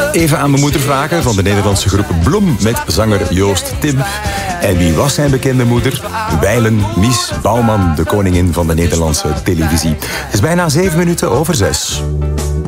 Even aan mijn moeder vragen van de Nederlandse groep Bloem met zanger Joost Tim. En wie was zijn bekende moeder? Wijlen Mies Bouwman, de koningin van de Nederlandse televisie. Het is bijna 7 minuten over 6.